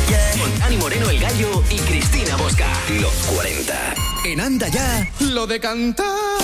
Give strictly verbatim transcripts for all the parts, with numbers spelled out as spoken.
yeah. Con Dani Moreno, El Gallo y Cristina Bosca. Los cuarenta. En Anda Ya, lo de cantar.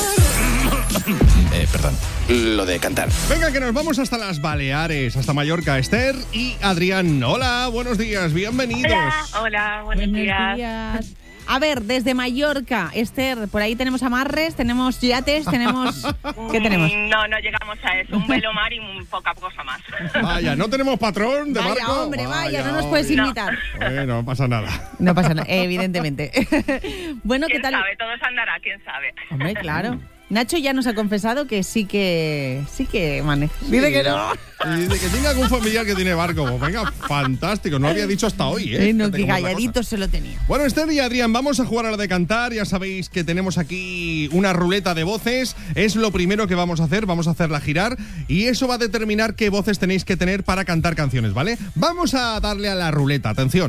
eh, perdón, lo de cantar. Venga, que nos vamos hasta las Baleares, hasta Mallorca. Esther y Adrián. Hola, buenos días, bienvenidos. Hola, hola buenos, buenos días. días. A ver, desde Mallorca, Esther, por ahí tenemos amarres, tenemos yates, tenemos... ¿Qué tenemos? No, no llegamos a eso, un velomar y un poca cosa más. Vaya, ¿no tenemos patrón de vaya, barco? Hombre, vaya, vaya, no nos puedes invitar. No. Bueno, no pasa nada. No pasa nada, evidentemente. Bueno, ¿qué tal? ¿Quién sabe? Todo se andará, ¿quién sabe? Hombre, claro. Nacho ya nos ha confesado que sí que sí que maneja. Sí. Dice que no. Y dice que tiene algún familiar que tiene barco. Pues venga, fantástico. No lo había dicho hasta hoy, ¿eh? Sí, no, que calladito se lo tenía. Bueno, Esther y Adrián, vamos a jugar a la de cantar. Ya sabéis que tenemos aquí una ruleta de voces. Es lo primero que vamos a hacer. Vamos a hacerla girar. Y eso va a determinar qué voces tenéis que tener para cantar canciones, ¿vale? Vamos a darle a la ruleta. Atención.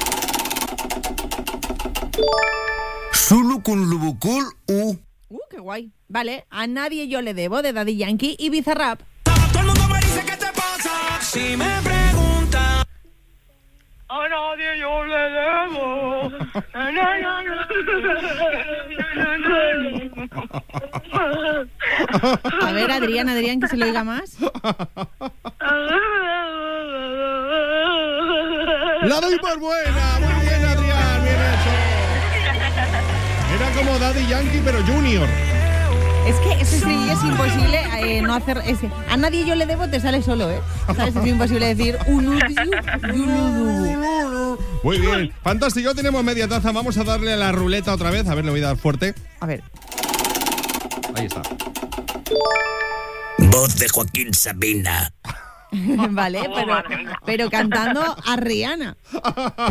Zulu con Lubukul U. Uh, qué guay. Vale, A Nadie Yo Le Debo, de Daddy Yankee y Bizarrap. Todo el mundo me dice ¿qué te pasa? Si me preguntan. A nadie yo le debo. A ver, Adrián, Adrián, que se lo diga más. La doy por buena. Muy bien, Adrián. Bien hecho. Era como Daddy Yankee, pero Junior. Es que ese sí es imposible eh, no hacer ese. A Nadie Yo Le Debo te sale solo, ¿eh? ¿Sabes? Es imposible decir un Muy bien, fantástico. Ya tenemos media taza. Vamos a darle a la ruleta otra vez. A ver, le voy a dar fuerte. A ver. Ahí está. Voz de Joaquín Sabina. Vale, pero, pero cantando a Rihanna.